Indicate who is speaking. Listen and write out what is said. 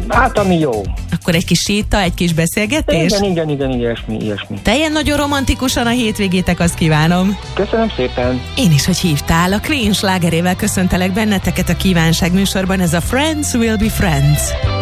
Speaker 1: Hát, ami jó.
Speaker 2: Akkor egy kis séta, egy kis beszélgetés?
Speaker 1: Igen, ilyesmi.
Speaker 2: Teljen nagyon romantikusan a hétvégétek, azt kívánom.
Speaker 1: Köszönöm szépen.
Speaker 2: Én is, hogy hívtál. A Clean slágerével köszöntelek benneteket a Kívánság műsorban. Ez a Friends Will Be Friends.